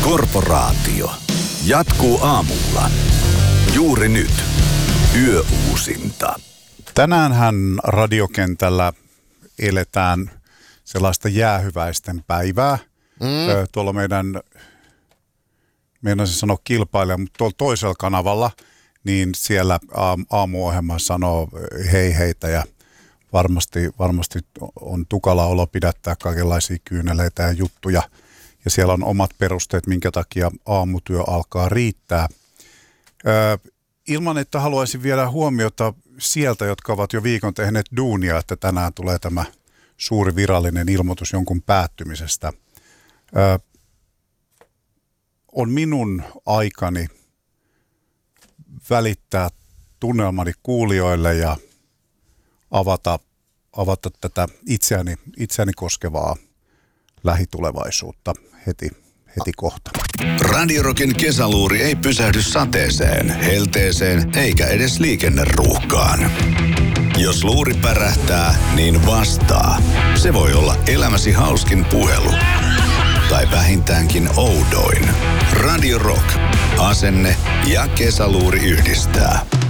Korporaatio jatkuu aamulla. Juuri nyt. Yöuusinta. Tänäänhän radiokentällä eletään sellaista jäähyväisten päivää. Tuolla meidän se sanoo kilpailija, mutta tuolla toisella kanavalla, niin siellä aamuohjelma sanoo hei heitä ja varmasti on tukala olo pidättää kaikenlaisia kyyneleitä ja juttuja. Ja siellä on omat perusteet, minkä takia aamutyö alkaa riittää. Ilman, että haluaisin viedä huomiota sieltä, jotka ovat jo viikon tehneet duunia, että tänään tulee tämä suuri virallinen ilmoitus jonkun päättymisestä. On minun aikani välittää tunnelmani kuulijoille ja avata tätä itseäni koskevaa lähitulevaisuutta heti kohta. Radio Rockin kesäluuri ei pysähdy sateeseen, helteeseen eikä edes liikenneruuhkaan. Jos luuri pärähtää, niin vastaa. Se voi olla elämäsi hauskin puhelu. Tai vähintäänkin oudoin. Radio Rock. Asenne ja kesäluuri yhdistää.